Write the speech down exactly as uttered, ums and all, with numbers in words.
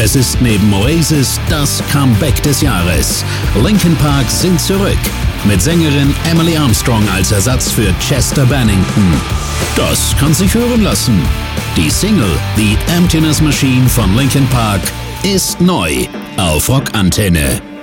Es ist neben Oasis das Comeback des Jahres. Linkin Park sind zurück. Mit Sängerin Emily Armstrong als Ersatz für Chester Bennington. Das kann sich hören lassen. Die Single The Emptiness Machine von Linkin Park ist neu auf Rockantenne.